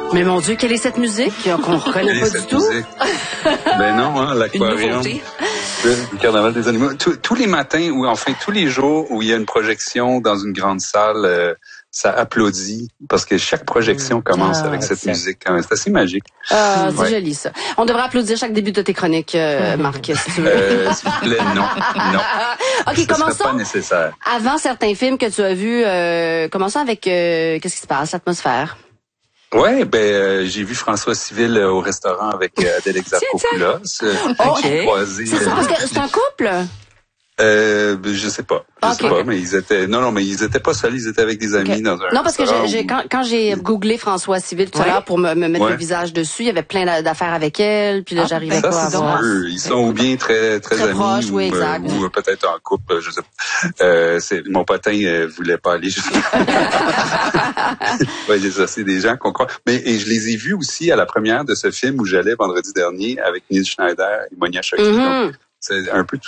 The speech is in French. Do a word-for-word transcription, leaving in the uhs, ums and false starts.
Mais mon Dieu, quelle est cette musique qu'on ne reconnaît pas du tout? Musique? Ben non, hein, l'aquarium. Le carnaval des animaux. Tous, tous les matins, ou enfin tous les jours où il y a une projection dans une grande salle, euh, ça applaudit parce que chaque projection commence ah, avec cette ça. musique. C'est assez magique. Ah, c'est ouais. joli ça. On devrait applaudir chaque début de tes chroniques, euh, Marc, si tu veux. Euh, S'il vous plaît, non, non. Ok, commençons. Pas nécessaire. Avant certains films que tu as vus, euh, commençons avec euh, qu'est-ce qui se passe, l'atmosphère. Ouais, ben euh, j'ai vu François Civil euh, au restaurant avec euh, Adèle Exarchopoulos. Euh, oh, okay. croisé, c'est ça, parce que c'est un couple. Euh, je sais pas, je okay. sais pas, mais ils étaient, non, non, mais ils étaient pas seuls, ils étaient avec des amis okay. dans un. Non, parce que j'ai, j'ai, où... quand, quand j'ai googlé François Civil tout à ouais. l'heure pour me, me mettre ouais. le visage dessus, il y avait plein d'affaires avec elle, puis là ah, j'arrivais ça, pas à voir. Eux. Ils sont ou bien très très, très amis proches, ou, oui, exact. Euh, ou peut-être en couple, je sais pas. Euh, c'est mon potin euh, voulait pas aller jusqu'à. Ouais, c'est ça, c'est des gens qu'on croit. Mais et je les ai vus aussi à la première de ce film où j'allais vendredi dernier avec Neil Schneider et Monia Chokshi. Mm-hmm. C'est un peu tout